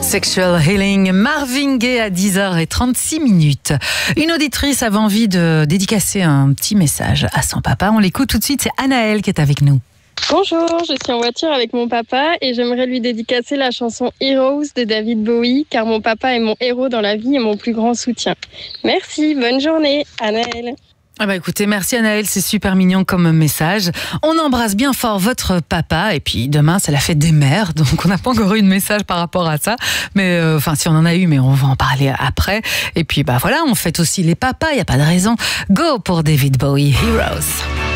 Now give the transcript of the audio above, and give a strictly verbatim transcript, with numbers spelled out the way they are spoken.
Sexual Healing, Marvin Gaye à dix heures trente-six minutes. Une auditrice avait envie de dédicacer un petit message à son papa. On l'écoute tout de suite, c'est Anaëlle qui est avec nous. Bonjour, je suis en voiture avec mon papa et j'aimerais lui dédicacer la chanson Heroes de David Bowie car mon papa est mon héros dans la vie et mon plus grand soutien. Merci, bonne journée, Anaëlle. Ah bah écoutez, merci Anaëlle, c'est super mignon comme message. On embrasse bien fort votre papa et puis demain c'est la fête des mères, donc on n'a pas encore eu de message par rapport à ça, mais euh, enfin si on en a eu, mais on va en parler après. Et puis bah voilà, on fête aussi les papas, il y a pas de raison. Go pour David Bowie, Heroes.